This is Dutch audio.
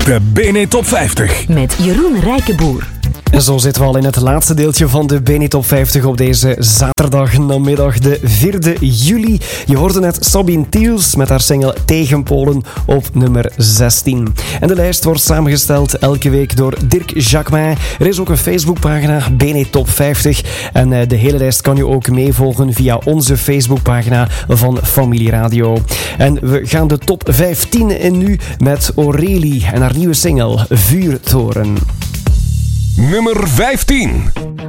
De BNE Top 50. Met Jeroen Rijkenboer. En zo zitten we al in het laatste deeltje van de BNE Top 50 op deze zaterdag namiddag, de 4e juli. Je hoorde net Sabine Tiels met haar single Tegenpolen op nummer 16. En de lijst wordt samengesteld elke week door Dirk Jacquemin. Er is ook een Facebookpagina, BNE Top 50. En de hele lijst kan je ook meevolgen via onze Facebookpagina van Familie Radio. En we gaan de top 15 in nu met Aurélie en haar nieuwe single Vuurtoren. Nummer 15.